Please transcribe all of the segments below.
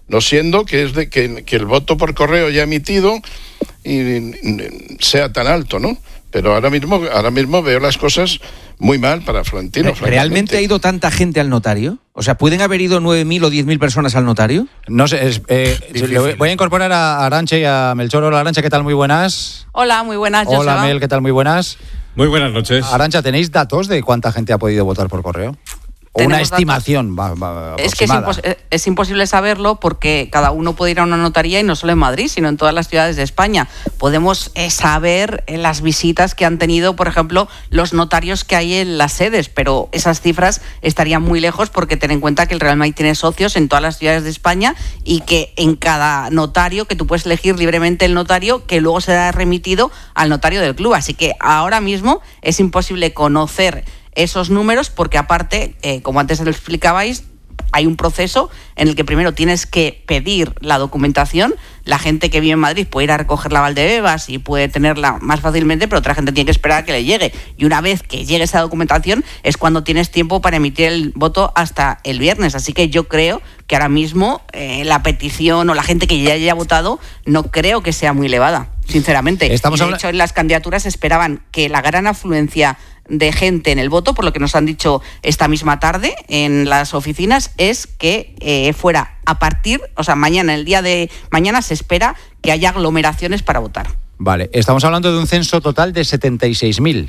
no siendo que es de que el voto por correo ya emitido y sea tan alto, ¿no? Pero ahora mismo veo las cosas muy mal para Florentino. ¿Realmente ha ido tanta gente al notario? O sea, ¿pueden haber ido 9.000 o 10.000 personas al notario? No sé, voy a incorporar a Arantxa y a Melchor. Hola, Arantxa, ¿qué tal? Muy buenas. Hola, muy buenas. Hola, Mel, ¿qué tal? Muy buenas. Muy buenas noches. Arantxa, ¿tenéis datos de cuánta gente ha podido votar por correo? ¿O una estimación aproximada? Es que es imposible saberlo porque cada uno puede ir a una notaría y no solo en Madrid, sino en todas las ciudades de España. Podemos saber las visitas que han tenido, por ejemplo, los notarios que hay en las sedes, pero esas cifras estarían muy lejos porque ten en cuenta que el Real Madrid tiene socios en todas las ciudades de España y que en cada notario, que tú puedes elegir libremente el notario, que luego será remitido al notario del club. Así que ahora mismo es imposible conocer esos números porque aparte, como antes lo explicabais, hay un proceso en el que primero tienes que pedir la documentación. La gente que vive en Madrid puede ir a recoger la Valdebebas y puede tenerla más fácilmente, pero otra gente tiene que esperar a que le llegue. Y una vez que llegue esa documentación es cuando tienes tiempo para emitir el voto hasta el viernes. Así que yo creo que ahora mismo la petición o la gente que ya haya votado no creo que sea muy elevada, sinceramente. De hecho, en las candidaturas esperaban que la gran afluencia de gente en el voto, por lo que nos han dicho esta misma tarde en las oficinas, es que fuera a partir, o sea, mañana, el día de mañana se espera que haya aglomeraciones para votar. Vale, estamos hablando de un censo total de 76.000.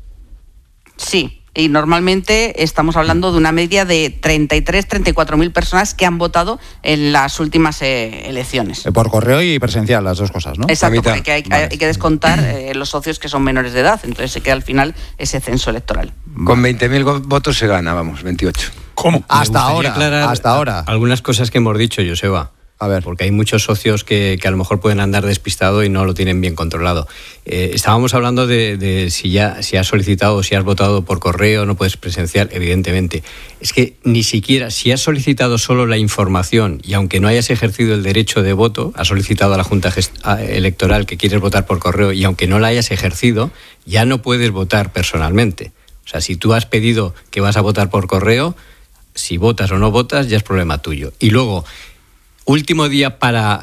Sí, y normalmente estamos hablando de una media de 34.000 personas que han votado en las últimas elecciones. Por correo y presencial, las dos cosas, ¿no? Exacto, porque hay que descontar los socios que son menores de edad, entonces se queda al final ese censo electoral. Con 20.000 votos se gana, 28. ¿Cómo? Hasta ahora. Algunas cosas que hemos dicho, Joseba. A ver. Porque hay muchos socios que a lo mejor pueden andar despistados y no lo tienen bien controlado. Estábamos hablando de si has solicitado o si has votado por correo, no puedes presencial, evidentemente. Es que ni siquiera, si has solicitado solo la información y aunque no hayas ejercido el derecho de voto, has solicitado a la Junta Electoral que quieres votar por correo y aunque no la hayas ejercido, ya no puedes votar personalmente. O sea, si tú has pedido que vas a votar por correo, si votas o no votas, ya es problema tuyo. Y luego, último día para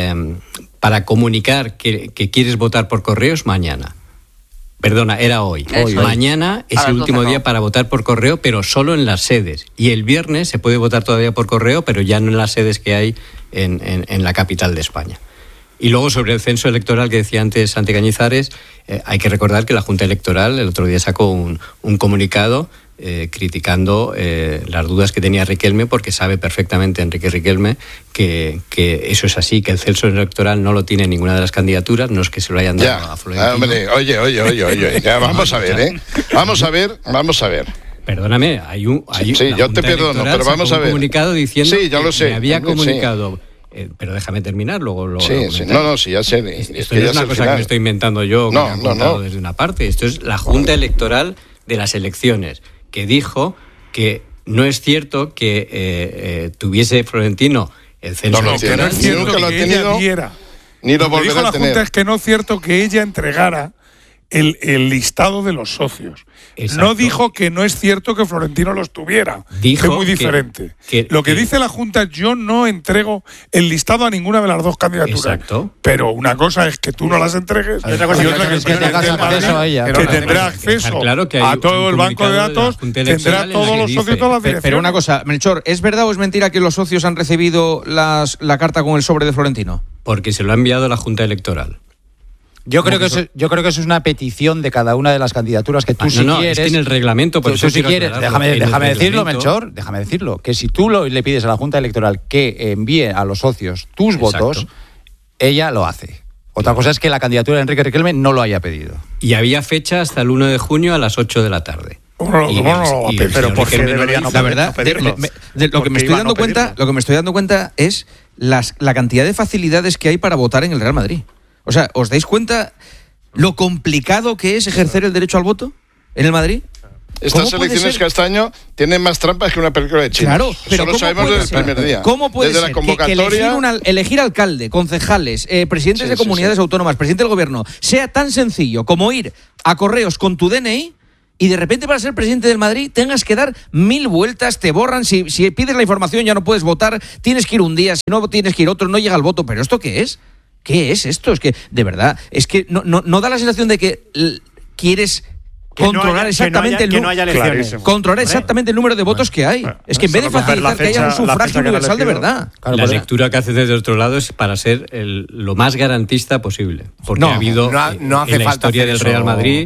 comunicar que quieres votar por correo es mañana. Perdona, era hoy. Mañana es el último día para votar por correo, pero solo en las sedes. Y el viernes se puede votar todavía por correo, pero ya no en las sedes que hay en la capital de España. Y luego sobre el censo electoral que decía antes Santi Cañizares, hay que recordar que la Junta Electoral el otro día sacó un comunicado criticando las dudas que tenía Riquelme, porque sabe perfectamente Enrique Riquelme que eso es así, que el censo electoral no lo tiene ninguna de las candidaturas, no es que se lo hayan dado a Florentino. Hombre, oye, ya, vamos a ver, ¿eh? Vamos a ver. Perdóname, sí, yo te perdono, pero vamos a ver. Un comunicado diciendo sí, ya lo sé, que había comunicado. Sí. Pero déjame terminar, luego sí, sí, ya sé. Esto no es una cosa que me estoy inventando yo, que me han contado desde una parte. Esto es la Junta Electoral de las elecciones, que dijo que no es cierto que tuviese Florentino el censo electoral. No es cierto que ella diera. Ni lo volverá a tener. La Junta es que no es cierto que ella entregara el listado de los socios. Exacto. No dijo que no es cierto que Florentino los tuviera. Dijo que es muy diferente. Lo que dice la Junta, yo no entrego el listado a ninguna de las dos candidaturas. Exacto. Pero una cosa es que tú no las entregues y otra cosa es que tengas acceso a ella. Que tendrá acceso a todo el banco de datos, tendrá todos los socios, todas las direcciones. Pero una cosa, Melchor, ¿es verdad o es mentira que los socios han recibido la carta con el sobre de Florentino? Porque se lo ha enviado la Junta Electoral. Yo creo que eso es una petición de cada una de las candidaturas que tú quieres. No, es que en el reglamento, por eso si quieres, déjame decirlo, Melchor, déjame decirlo, que si tú le pides a la Junta Electoral que envíe a los socios tus votos, ella lo hace. Otra cosa es que la candidatura de Enrique Riquelme no lo haya pedido. Y había fecha hasta el 1 de junio a las 8 de la tarde. Pero ¿por qué debería no pedirlo? Lo que me estoy dando cuenta es la cantidad de facilidades que hay para votar en el Real Madrid. O sea, ¿os dais cuenta lo complicado que es ejercer el derecho al voto en el Madrid? Estas elecciones Castaño tienen más trampas que una película de China. Claro, pero lo sabemos desde el primer día. ¿Cómo puede desde ser la convocatoria que elegir alcalde, concejales, presidentes de comunidades autónomas, presidente del gobierno, sea tan sencillo como ir a correos con tu DNI y de repente para ser presidente del Madrid tengas que dar 1000 vueltas, te borran, si pides la información ya no puedes votar, tienes que ir un día, si no tienes que ir otro, no llega el voto. ¿Pero esto qué es? ¿Qué es esto? Es que, de verdad, es que no da la sensación de que quieres controlar exactamente el número de votos que hay. Es que en vez de facilitar que haya un sufragio universal de verdad. Claro, la lectura que haces desde otro lado es para ser lo más garantista posible. Porque ha habido en la historia del Real Madrid,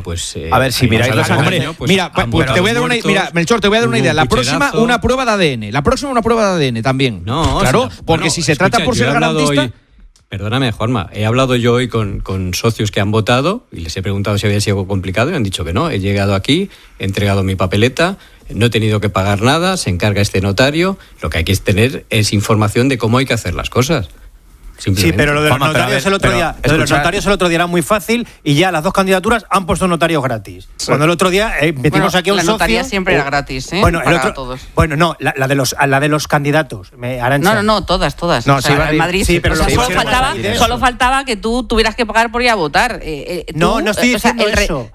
a ver, si miráis los años. Mira, te voy a dar una idea. Melchor, te voy a dar una idea. La próxima, una prueba de ADN. La próxima, una prueba de ADN también. No, claro, porque si se trata por ser garantista. Perdóname, Juanma, he hablado yo hoy con socios que han votado y les he preguntado si había sido complicado y han dicho que no. He llegado aquí, he entregado mi papeleta, no he tenido que pagar nada, se encarga este notario. Lo que hay que tener es información de cómo hay que hacer las cosas. Sí, pero lo de los notarios el otro día era muy fácil y ya las dos candidaturas han puesto notarios gratis. Cuando el otro día metimos aquí a un socio. La notaría siempre era gratis, ¿eh? Bueno, para todos. Bueno, no, la de los candidatos. No, todas. No, o sea, en Madrid sí, pero solo faltaba que tú tuvieras que pagar por ir a votar. No estoy diciendo eso.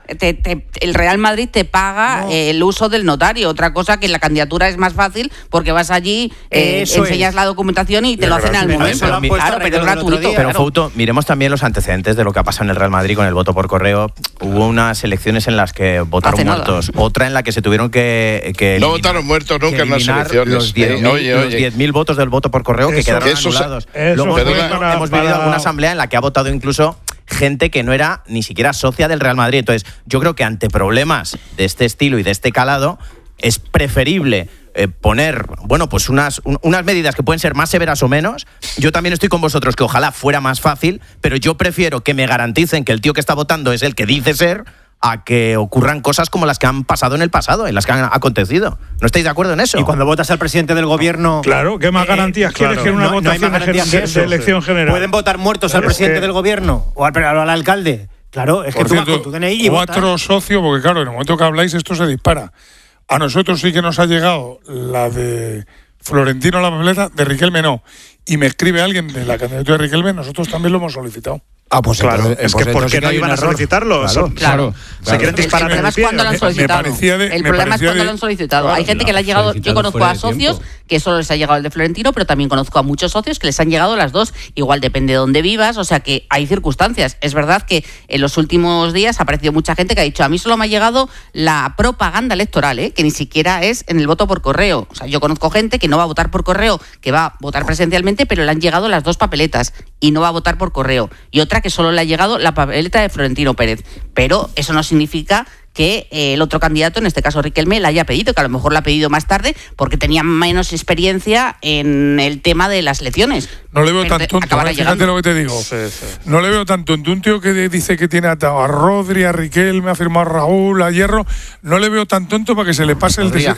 El Real Madrid te paga el uso del notario. Otra cosa que en la candidatura es más fácil porque vas allí, enseñas la documentación y te lo hacen al momento. Claro, pero es gratuito. Pero Fouto, miremos también los antecedentes de lo que ha pasado en el Real Madrid con el voto por correo. Hubo unas elecciones en las que votaron muertos, otra en la que se tuvieron que no votaron muertos nunca en las elecciones. Los 10.000 votos del voto por correo que quedaron anulados. Luego hemos vivido alguna asamblea en la que ha votado incluso gente que no era ni siquiera socia del Real Madrid. Entonces, yo creo que ante problemas de este estilo y de este calado, es preferible poner, pues unas medidas que pueden ser más severas o menos. Yo también estoy con vosotros, que ojalá fuera más fácil, pero yo prefiero que me garanticen que el tío que está votando es el que dice ser, a que ocurran cosas como las que han pasado en el pasado, en las que han acontecido. ¿No estáis de acuerdo en eso? Y cuando votas al presidente del gobierno... Claro, ¿qué más garantías quieres que en una votación de elección general? ¿Pueden votar muertos al presidente del gobierno o al alcalde? Claro, es que tú vas con tu DNI y votas. 4 socios, porque claro, en el momento que habláis esto se dispara. A nosotros sí que nos ha llegado la de Florentino la papeleta, de Riquelme no. Y me escribe alguien de la candidatura de Riquelme, nosotros también lo hemos solicitado. Pues claro, es que ¿por qué no iban a solicitarlo? Claro. Se quieren disparar el problema es cuando lo han solicitado. El problema es cuando lo han solicitado. Hay gente que le ha llegado, yo conozco a socios que solo les ha llegado el de Florentino, pero también conozco a muchos socios que les han llegado las dos. Igual depende de dónde vivas, o sea que hay circunstancias. Es verdad que en los últimos días ha aparecido mucha gente que ha dicho, a mí solo me ha llegado la propaganda electoral, que ni siquiera es en el voto por correo. O sea, yo conozco gente que no va a votar por correo, que va a votar presencialmente, pero le han llegado las dos papeletas y no va a votar por correo. Y otra que solo le ha llegado la papeleta de Florentino Pérez. Pero eso no significa que el otro candidato, en este caso Riquelme, la haya pedido, que a lo mejor la ha pedido más tarde porque tenía menos experiencia en el tema de las elecciones. No le veo tan tonto, fíjate lo que te digo. Sí. No le veo tan tonto. Un tío que dice que tiene atado a Rodri, a Riquelme, a firmar Raúl, a Hierro, no le veo tan tonto para que se le pase el detalle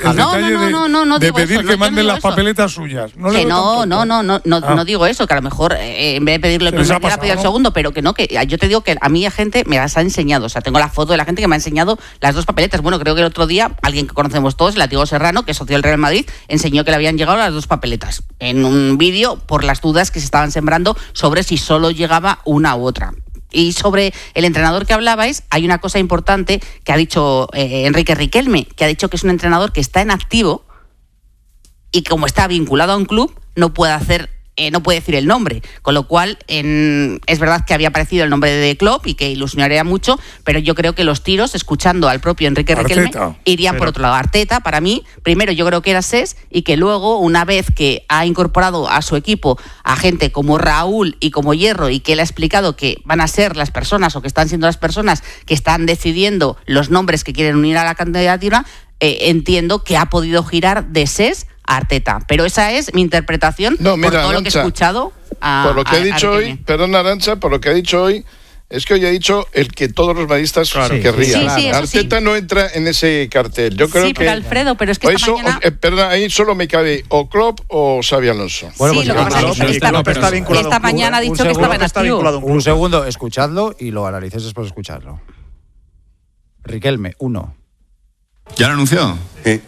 de pedir que manden las papeletas suyas. No digo eso, que a lo mejor en vez de pedirle el primer, ha pedido el segundo, pero que no, que yo te digo que a mí gente me las ha enseñado. O sea, tengo la foto de la gente que me ha enseñado las dos papeletas. Bueno, creo que el otro día alguien que conocemos todos, el Atigo Serrano, que es socio del Real Madrid, enseñó que le habían llegado las dos papeletas en un vídeo por las dudas que se estaban sembrando sobre si solo llegaba una u otra. Y sobre el entrenador que hablabais, hay una cosa importante que ha dicho Enrique Riquelme, que ha dicho que es un entrenador que está en activo y como está vinculado a un club, no puede decir el nombre, con lo cual es verdad que había aparecido el nombre de Klopp y que ilusionaría mucho, pero yo creo que los tiros, escuchando al propio Enrique Riquelme, irían por otro lado. Arteta, para mí, primero yo creo que era SES y que luego, una vez que ha incorporado a su equipo a gente como Raúl y como Hierro y que él ha explicado que van a ser las personas o que están siendo las personas que están decidiendo los nombres que quieren unir a la candidatura, entiendo que ha podido girar de SES a Arteta, pero esa es mi interpretación por todo Arantxa, lo que he escuchado por lo que ha dicho hoy, perdón Arantxa, por lo que ha dicho hoy, es que hoy ha dicho el que todos los madridistas querrían. Sí, Arteta no entra en ese cartel. Yo creo que pero Alfredo, pero es que esta mañana... perdón, ahí solo me cabe o Klopp o Xabi Alonso. Bueno, pues lo que pasa es que esta mañana ha dicho que estaba en activo. Un segundo, escuchadlo y lo analicéis después de escucharlo. Riquelme, 1. ¿Ya lo anunció? Sí.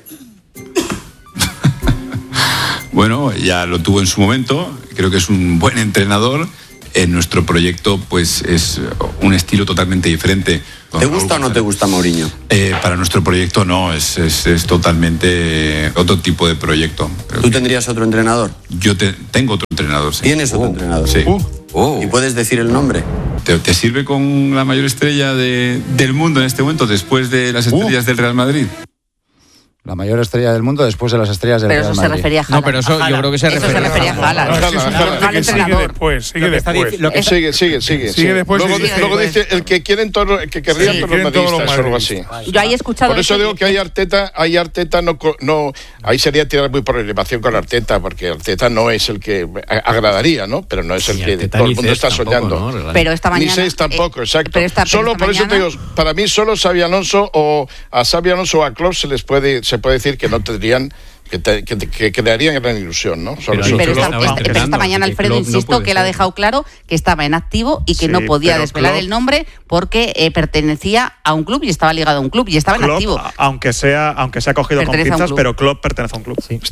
Bueno, ya lo tuvo en su momento, creo que es un buen entrenador En nuestro proyecto, pues es un estilo totalmente diferente. ¿Te gusta o no te gusta Mourinho? Para nuestro proyecto no, es totalmente otro tipo de proyecto. ¿Tú tendrías otro entrenador? Yo tengo otro entrenador, sí. ¿Tienes otro entrenador? Sí. ¿Y puedes decir el nombre? ¿Te sirve con la mayor estrella del mundo en este momento, después de las estrellas del Real Madrid? La mayor estrella del mundo después de las estrellas del Real Madrid. Pero eso se refería a Haaland. No, pero eso yo creo que se refería a Haaland. Sigue después. Sigue después. Luego dice el que quieren todos, que querrían todos los madridistas o algo así. Yo ahí he escuchado. Por eso digo que hay Arteta no, ahí sería tirar muy por elevación con Arteta, porque Arteta no es el que agradaría, ¿no? Pero no es el que todo el mundo está soñando. ¿No? Pero esta mañana. Ni Seis tampoco, exacto. Pero solo por eso te digo, para mí solo Xabi Alonso o a Klopp se puede decir que no tendrían que crearían gran ilusión, ¿no? Pero esta mañana Alfredo, insisto, que él ha dejado claro que estaba en activo y que no podía desvelar el nombre porque pertenecía a un club y estaba ligado a un club y estaba en activo. Aunque sea cogido con pinzas, pero Klopp pertenece a un club. Sí,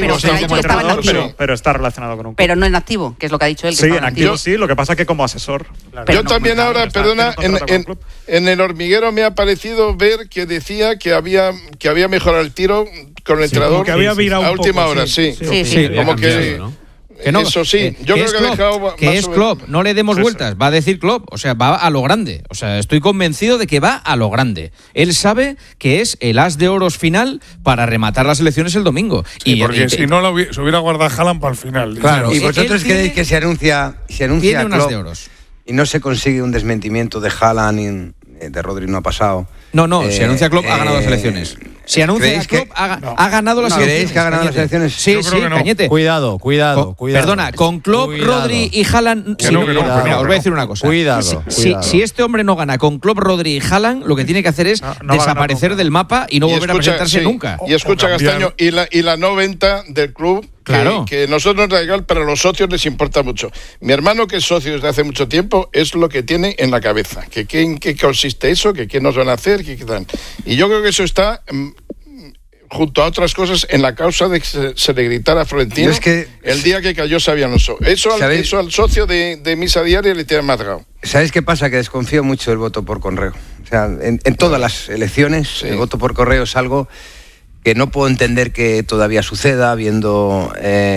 pero está relacionado con un club. Pero no en activo, que es lo que ha dicho él. Sí, en activo sí, lo que pasa es que como asesor. Yo también ahora, perdona, en El Hormiguero me ha parecido ver que decía que había mejorado el tiro con el entrenador a última hora, sí. Como que... ¿no? Eso sí, yo creo que ha dejado... Que es Klopp, no le demos vueltas, va a decir Klopp, o sea, va a lo grande. O sea, estoy convencido de que va a lo grande. Él sabe que es el as de oros final para rematar las elecciones el domingo. Porque si no se hubiera guardado Haaland para el final. Claro, ¿y vosotros creéis que se anuncia tiene unas Klopp de oros y no se consigue un desmentimiento de Haaland y de Rodri no ha pasado? No, si anuncia Klopp ha ganado las elecciones. Si anuncia Klopp ha ganado las elecciones. ¿Creéis que ha ganado las elecciones? Sí, Cañete. Cuidado. Perdona, con Klopp, Rodri y Haaland... Os voy a decir una cosa. Cuidado. Si este hombre no gana con Klopp, Rodri y Haaland, lo que tiene que hacer es desaparecer del mapa y no volver a presentarse nunca. Y escucha, Castaño, y la no venta del club... Claro. Que nosotros nos da igual, pero a los socios les importa mucho. Mi hermano, que es socio desde hace mucho tiempo, es lo que tiene en la cabeza. ¿En qué consiste eso? ¿Qué nos van a hacer? ¿Qué tal? Y yo creo que eso está... junto a otras cosas, en la causa de que se le gritara a Florentino el día que cayó Xabi Alonso. Eso al socio de Misa Diaria le tiene amargado. ¿Sabéis qué pasa? Que desconfío mucho del voto por correo. O sea, en todas las elecciones, el voto por correo es algo que no puedo entender que todavía suceda, habiendo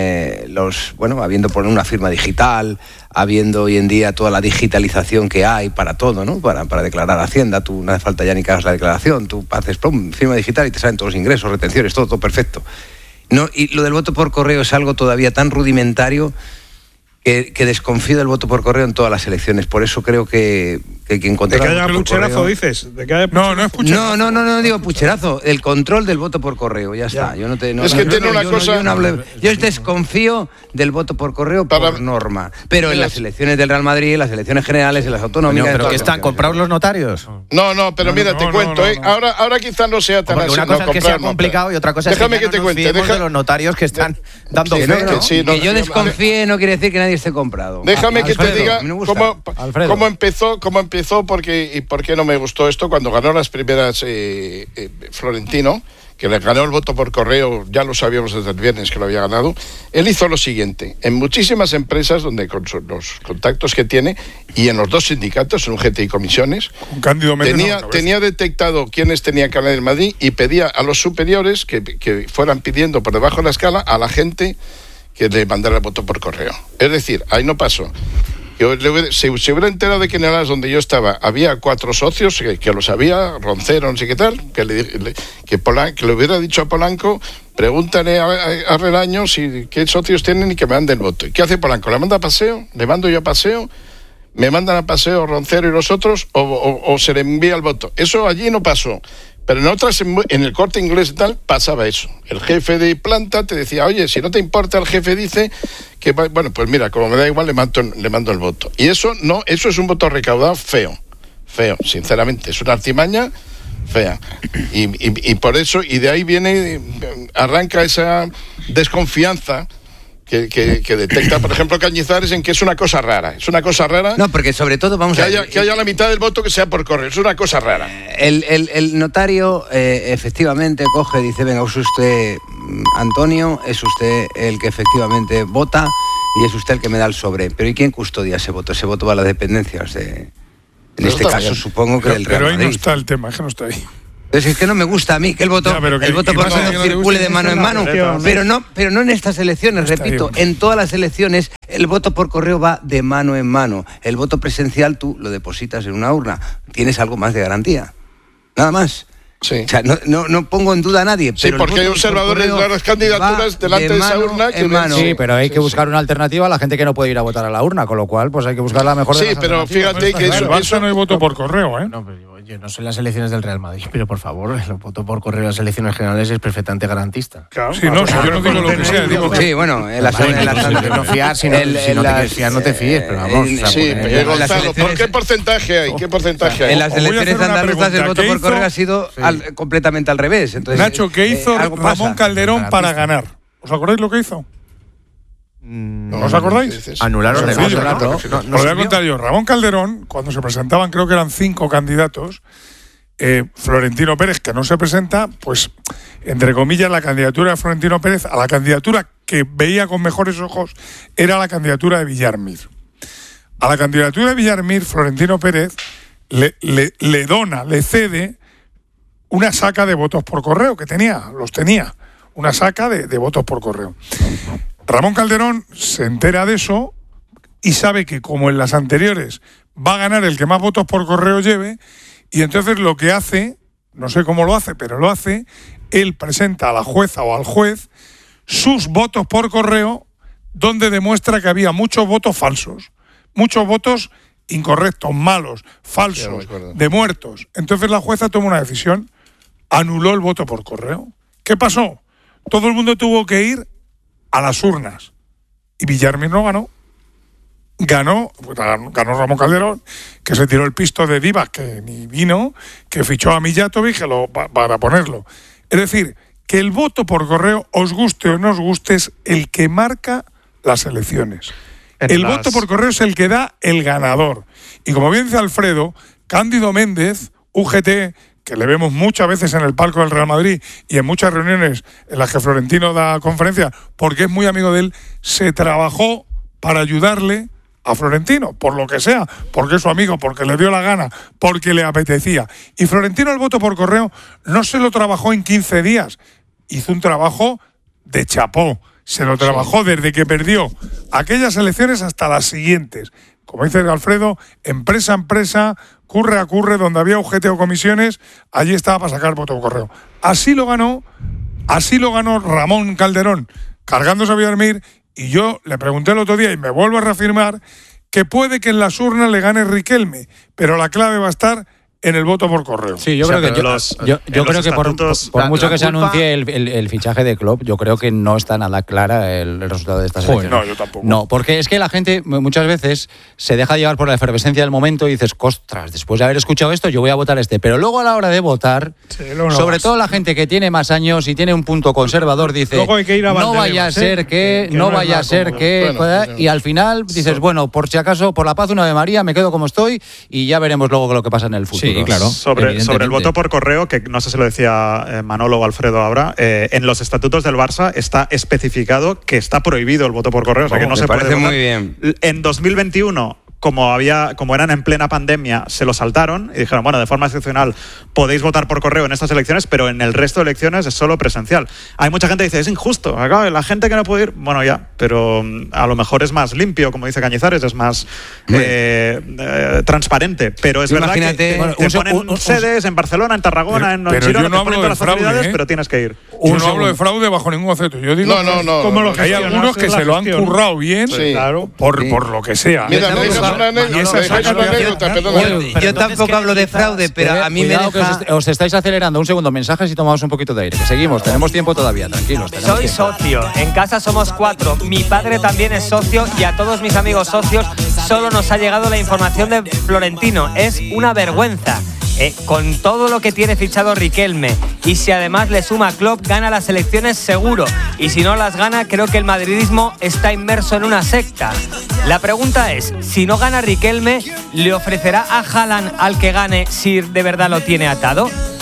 por una firma digital, habiendo hoy en día toda la digitalización que hay para todo, ¿no? Para declarar Hacienda, tú no hace falta ya ni que hagas la declaración, tú haces firma digital y te salen todos los ingresos, retenciones, todo perfecto. No, y lo del voto por correo es algo todavía tan rudimentario que desconfío del voto por correo en todas las elecciones. Por eso creo que encontrar... ¿De que haya pucherazo, dices? No es pucherazo. No digo pucherazo. El control del voto por correo, ya está. Yo desconfío del voto por correo por norma. Pero en las elecciones del Real Madrid, en las elecciones generales, en las autonómicas... ¿Pero qué están? ¿Comprados los notarios? No, pero mira, te cuento. Ahora quizás no sea tan así. Una cosa es que sea complicado y otra cosa es que te cuente. De los notarios que están dando fe. Que yo desconfíe no quiere decir que nadie esté comprado. Déjame que te diga cómo empezó, porque y por qué no me gustó esto cuando ganó las primeras Florentino, que le ganó el voto por correo, ya lo sabíamos desde el viernes que lo había ganado. Él hizo lo siguiente: en muchísimas empresas donde con los contactos que tiene y en los dos sindicatos, en UGT y comisiones, tenía detectado quiénes tenían que ganar en Madrid y pedía a los superiores que fueran pidiendo por debajo de la escala a la gente que le mandara el voto por correo. Es decir, ahí no pasó. Se hubiera enterado de que en el AS donde yo estaba había 4 socios que lo sabía, Roncero, no sé qué tal, que le hubiera dicho a Polanco: pregúntale a Relaño qué socios tienen y que me manden el voto. ¿Y qué hace Polanco? ¿Le manda a paseo? ¿Le mando yo a paseo? ¿Me mandan a paseo Roncero y los otros? ¿O se le envía el voto? Eso allí no pasó. Pero en otras, en el Corte Inglés y tal, pasaba eso. El jefe de planta te decía: oye, si no te importa, el jefe dice que, bueno, pues mira, como me da igual, le mando el voto. Y eso es un voto recaudado feo, sinceramente. Es una artimaña fea. Y por eso, y de ahí arranca esa desconfianza que detecta, por ejemplo, Cañizares, en que es una cosa rara. Es una cosa rara. No, porque sobre todo que haya la mitad del voto que sea por correo. Es una cosa rara. El notario efectivamente coge y dice: venga, es usted Antonio, es usted el que efectivamente vota. y es usted el que me da el sobre. Pero ¿y quién custodia ese voto? Ese voto va a las dependencias en este caso, supongo que el Real Madrid. Pero ahí no está el tema, es que no está ahí. Pero es que no me gusta a mí que el voto por correo circule de mano en mano. Pero no en estas elecciones, repito. En todas las elecciones el voto por correo va de mano en mano. El voto presencial tú lo depositas en una urna. Tienes algo más de garantía. Nada más. Sí. O sea, no pongo en duda a nadie. Sí, pero porque hay observadores de las candidaturas delante de esa urna que sí, pero hay que buscar una alternativa a la gente que no puede ir a votar a la urna, con lo cual pues hay que buscar la mejor de las alternativas. Sí, pero fíjate que eso no hay voto por correo, ¿eh? No, pero oye, no son las elecciones del Real Madrid, pero por favor, el voto por correo en las elecciones generales es perfectamente garantista. Claro, sí, no, si yo no digo lo que sea, digo que... Sí, bueno, en las no fiar, si no te quieres fiar, no te fíes, pero vamos. Sí, pero Gonzalo, ¿por qué porcentaje hay? ¿Qué porcentaje hay? En las elecciones andaluzas el voto por correo ha sido completamente al revés. Entonces, Nacho, ¿qué hizo Ramón Calderón para ganar? ¿Os acordáis lo que hizo? ¿No os acordáis? Anularon el voto. Os voy a contar yo. Ramón Calderón, cuando se presentaban, creo que eran 5 candidatos, Florentino Pérez, que no se presenta, pues, entre comillas, la candidatura de Florentino Pérez a la candidatura que veía con mejores ojos era la candidatura de Villarmir. A la candidatura de Villarmir, Florentino Pérez le dona, le cede una saca de votos por correo que tenía, una saca de votos por correo. Ramón Calderón se entera de eso y sabe que, como en las anteriores, va a ganar el que más votos por correo lleve, y entonces lo que hace, no sé cómo lo hace, pero lo hace, él presenta a la jueza o al juez sus votos por correo, donde demuestra que había muchos votos falsos, muchos votos incorrectos, malos, falsos, de muertos. Entonces la jueza toma una decisión, anuló el voto por correo. ¿Qué pasó? Todo el mundo tuvo que ir a las urnas. Y Villarmir no ganó. Ganó Ramón Calderón, que se tiró el pisto de divas, que ni vino, que fichó a Mijatovic para ponerlo. Es decir, que el voto por correo, os guste o no os guste, es el que marca las elecciones. Voto por correo es el que da el ganador. Y como bien dice Alfredo, Cándido Méndez, UGT, que le vemos muchas veces en el palco del Real Madrid y en muchas reuniones en las que Florentino da conferencias, porque es muy amigo de él, se trabajó para ayudarle a Florentino, por lo que sea, porque es su amigo, porque le dio la gana, porque le apetecía. Y Florentino el voto por correo no se lo trabajó en 15 días, hizo un trabajo de chapó, se lo trabajó desde que perdió aquellas elecciones hasta las siguientes. Como dice Alfredo, empresa a empresa, curre a curre, donde había UGT o comisiones, allí estaba para sacar voto por correo. Así lo ganó Ramón Calderón, cargándose a Villarmir, y yo le pregunté el otro día y me vuelvo a reafirmar que puede que en las urnas le gane Riquelme, pero la clave va a estar en el voto por correo. Sí, yo creo que por mucho que se anuncie el fichaje de Klopp, yo creo que no está nada clara el resultado de estas elecciones. No, yo tampoco. No, porque es que la gente muchas veces se deja llevar por la efervescencia del momento y dices, ostras, después de haber escuchado esto, yo voy a votar este. Pero luego a la hora de votar, sobre todo la gente que tiene más años y tiene un punto conservador, dice, no vaya a ser que, y al final dices, bueno, por si acaso, por la paz, una Ave María, me quedo como estoy y ya veremos luego lo que pasa en el futuro. Sí, claro. Sobre el voto por correo, que no sé si lo decía Manolo o Alfredo ahora, en los estatutos del Barça está especificado que está prohibido el voto por correo, o sea que no se puede votar. Muy bien. En 2021, como eran en plena pandemia, se lo saltaron y dijeron, bueno, de forma excepcional podéis votar por correo en estas elecciones, pero en el resto de elecciones es solo presencial. Hay mucha gente que dice, es injusto, la gente que no puede ir, bueno, ya, pero a lo mejor es más limpio, como dice Cañizares, es más transparente, pero es verdad que te ponen sedes en Barcelona, en Tarragona, en Girona, te ponen todas las facilidades, pero tienes que ir. Yo no hablo de fraude bajo ningún concepto. Yo digo como lo que hay algunos que se lo han currado bien, por lo que sea. Mira, yo tampoco hablo de fraude, pero a mí me deja... Os estáis acelerando. Un segundo, mensajes y tomamos un poquito de aire. Que seguimos, tenemos tiempo todavía, tranquilos. Soy socio, en casa somos 4, mi padre también es socio y a todos mis amigos socios solo nos ha llegado la información de Florentino. Es una vergüenza. Con todo lo que tiene fichado Riquelme y si además le suma Klopp, gana las elecciones seguro, y si no las gana, creo que el madridismo está inmerso en una secta. La pregunta es, si no gana Riquelme, ¿le ofrecerá a Haaland al que gane si de verdad lo tiene atado?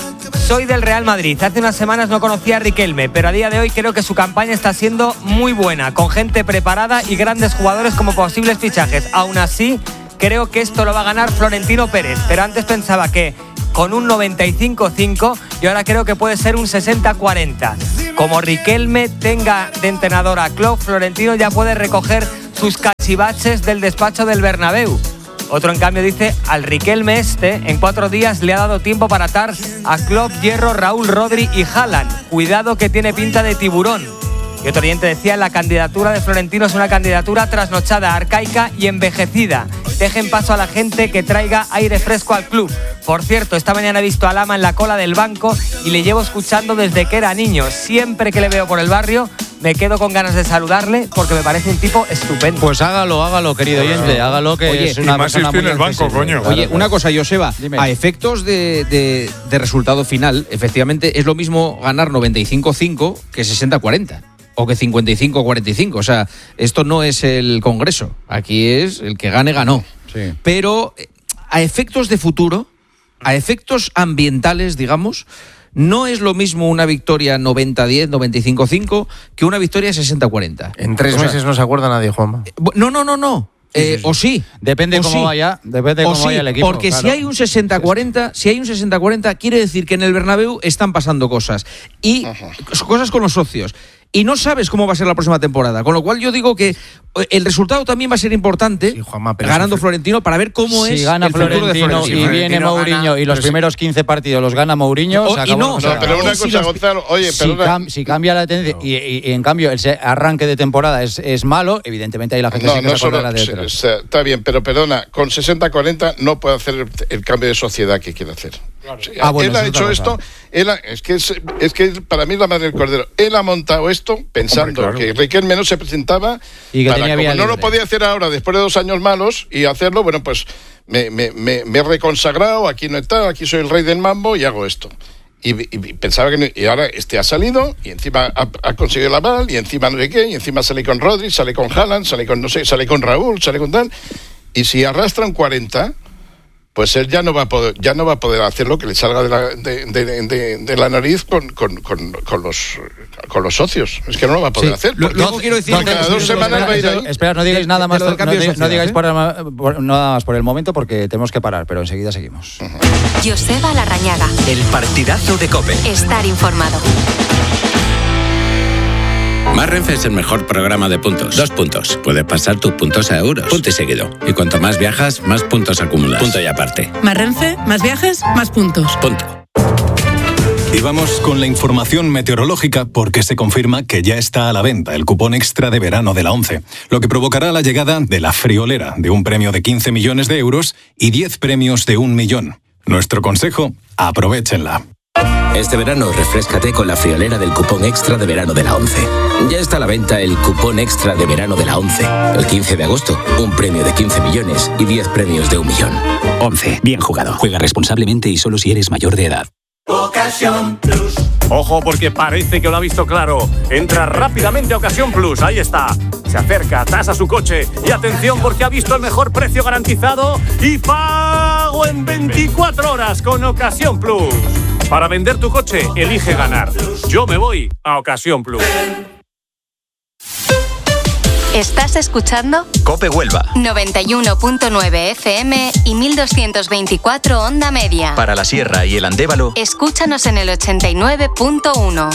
Soy del Real Madrid. Hace unas semanas no conocía a Riquelme, pero a día de hoy creo que su campaña está siendo muy buena, con gente preparada y grandes jugadores como posibles fichajes. Aún así, creo que esto lo va a ganar Florentino Pérez, pero antes pensaba que con un 95-5 y ahora creo que puede ser un 60-40. Como Riquelme tenga de entrenador a Klopp, Florentino ya puede recoger sus cachivaches del despacho del Bernabéu. Otro, en cambio, dice, al Riquelme en 4 días le ha dado tiempo para atar a Klopp, Hierro, Raúl, Rodri y Haaland. Cuidado que tiene pinta de tiburón. Y otro oyente decía, la candidatura de Florentino es una candidatura trasnochada, arcaica y envejecida. Dejen paso a la gente que traiga aire fresco al club. Por cierto, esta mañana he visto a Lama en la cola del banco y le llevo escuchando desde que era niño. Siempre que le veo por el barrio, me quedo con ganas de saludarle porque me parece un tipo estupendo. Pues hágalo, querido oyente, hágalo, que oye, es una persona muy en el banco, coño. Oye, una cosa, Joseba, a efectos de resultado final, efectivamente es lo mismo ganar 95-5 que 60-40. O que 55-45. O sea, esto no es el Congreso. Aquí es el que gane, ganó. Sí. Pero a efectos de futuro, a efectos ambientales, digamos, no es lo mismo una victoria 90-10, 95-5 que una victoria 60-40. En 3 meses no se acuerda nadie, Juanma. No. Sí. O sí. Depende cómo vaya el equipo. Porque claro, si hay un 60-40, quiere decir que en el Bernabéu están pasando cosas. Y cosas con los socios. Y no sabes cómo va a ser la próxima temporada. Con lo cual yo digo que el resultado también va a ser importante, sí, Juanma, ganando Florentino, para ver cómo es gana el futuro de Florentino. Y viene Mourinho y los primeros 15 partidos los gana Mourinho. Pero una cosa, Gonzalo, oye, si cambia la tendencia y en cambio ese arranque de temporada es malo, evidentemente ahí la gente se acordará de otros. Está bien, pero perdona, con 60-40 no puede hacer el cambio de sociedad que quiere hacer. Claro. Él ha hecho esto, es que para mí es la madre del cordero. Él ha montado esto pensando que Riquelme no se presentaba y que como no lo podía hacer ahora después de 2 años malos y hacerlo, bueno, pues me he reconsagrado, aquí no está, aquí soy el rey del mambo y hago esto. Y pensaba que y ahora ha salido y encima ha conseguido el aval y encima no sé qué, y encima sale con Rodri, sale con Haaland, sale con Raúl, sale con tal. Y si arrastra un 40, pues él ya no va a poder hacer lo que le salga de la nariz con los socios. Es que no lo va a poder hacer. Luego quiero decir que cada 2 semanas va a ir ahí. Espera, no digáis nada más. No digáis nada más por el momento porque tenemos que parar, pero enseguida seguimos. Joseba Larrañaga. El partidazo de COPE. Estar informado. Más Renfe es el mejor programa de puntos. 2 puntos. Puedes pasar tus puntos a euros. Punto y seguido. Y cuanto más viajas, más puntos acumulas. Punto y aparte. Más Renfe, más viajes, más puntos. Punto. Y vamos con la información meteorológica porque se confirma que ya está a la venta el cupón extra de verano de la ONCE, lo que provocará la llegada de la friolera de un premio de 15 millones de euros y 10 premios de 1 millón. Nuestro consejo, aprovéchenla. Este verano refréscate con la friolera del cupón extra de verano de la ONCE. Ya está a la venta el cupón extra de verano de la ONCE. El 15 de agosto, un premio de 15 millones y 10 premios de 1 millón. ONCE, bien jugado. Juega responsablemente y solo si eres mayor de edad. Ocasión Plus. Ojo porque parece que lo ha visto claro. Entra rápidamente a Ocasión Plus, ahí está. Se acerca, tasa su coche y atención porque ha visto el mejor precio garantizado y pago en 24 horas con Ocasión Plus. Para vender tu coche, elige ganar. Yo me voy a Ocasión Plus. ¿Estás escuchando? COPE Huelva 91.9 FM y 1224 onda media. Para la Sierra y el Andévalo, escúchanos en el 89.1.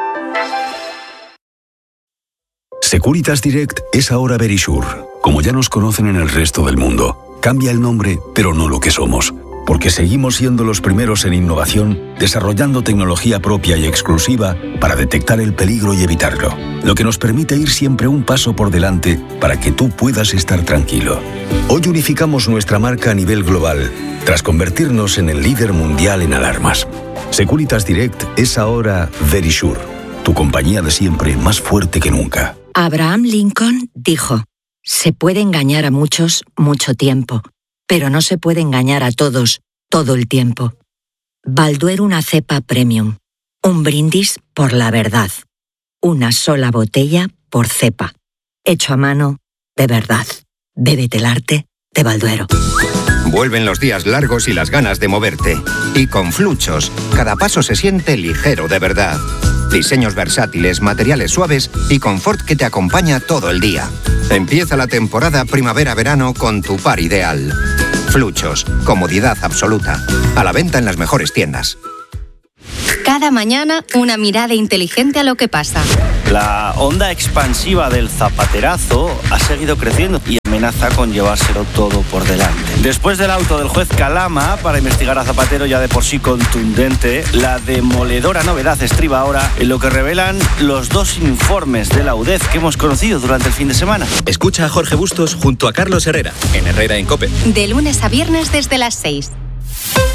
Securitas Direct es ahora Verisure, como ya nos conocen en el resto del mundo. Cambia el nombre, pero no lo que somos. Porque seguimos siendo los primeros en innovación, desarrollando tecnología propia y exclusiva para detectar el peligro y evitarlo, lo que nos permite ir siempre un paso por delante para que tú puedas estar tranquilo. Hoy unificamos nuestra marca a nivel global, tras convertirnos en el líder mundial en alarmas. Securitas Direct es ahora Verisure, tu compañía de siempre más fuerte que nunca. Abraham Lincoln dijo: se puede engañar a muchos mucho tiempo, pero no se puede engañar a todos, todo el tiempo. Balduero, una cepa premium. Un brindis por la verdad. Una sola botella por cepa. Hecho a mano, de verdad. Bébete el arte de Balduero. Vuelven los días largos y las ganas de moverte. Y con Fluchos, cada paso se siente ligero de verdad. Diseños versátiles, materiales suaves y confort que te acompaña todo el día. Empieza la temporada primavera-verano con tu par ideal. Fluchos, comodidad absoluta. A la venta en las mejores tiendas. Cada mañana, una mirada inteligente a lo que pasa. La onda expansiva del zapaterazo ha seguido creciendo y amenaza con llevárselo todo por delante. Después del auto del juez Calama para investigar a Zapatero, ya de por sí contundente, la demoledora novedad estriba ahora en lo que revelan los 2 informes de la UDEF que hemos conocido durante el fin de semana. Escucha a Jorge Bustos junto a Carlos Herrera, en Herrera en COPE. De lunes a viernes desde las 6.